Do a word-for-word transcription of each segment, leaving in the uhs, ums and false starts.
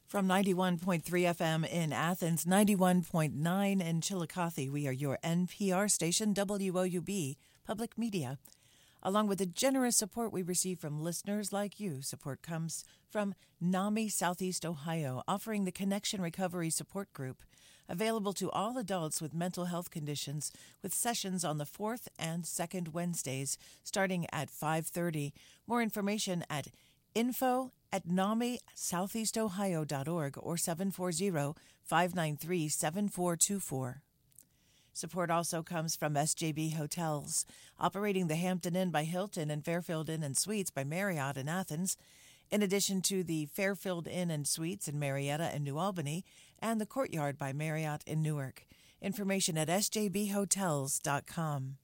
From ninety-one point three F M in Athens, ninety-one point nine in Chillicothe, we are your N P R station, W O U B, Public Media. Along with the generous support we receive from listeners like you, support comes from NAMI Southeast Ohio, offering the Connection Recovery Support Group, available to all adults with mental health conditions, with sessions on the fourth and second Wednesdays, starting at five thirty. More information at info at nami southeast ohio dot org or seven four zero, five nine three, seven four two four. Support also comes from S J B Hotels, operating the Hampton Inn by Hilton and Fairfield Inn and Suites by Marriott in Athens, in addition to the Fairfield Inn and Suites in Marietta and New Albany, and the Courtyard by Marriott in Newark. Information at s j b hotels dot com.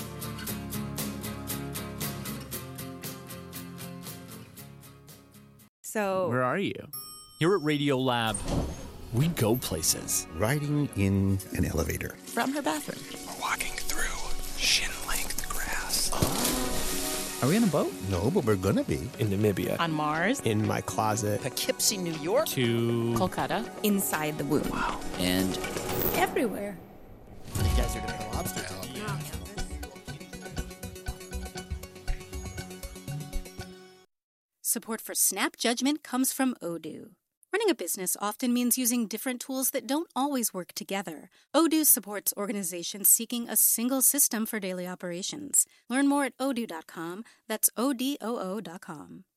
So, where are you? Here at Radio Lab, we go places. Riding in an elevator. From her bathroom. We're walking through shin-length grass. Are we on a boat? No, but we're gonna be. In Namibia. On Mars. In my closet. Poughkeepsie, New York. To Kolkata. Inside the womb. Wow. And everywhere. You guys are gonna have lobster tail. Support for Snap Judgment comes from Odoo. Running a business often means using different tools that don't always work together. Odoo supports organizations seeking a single system for daily operations. Learn more at odoo dot com. That's O D O O dot com.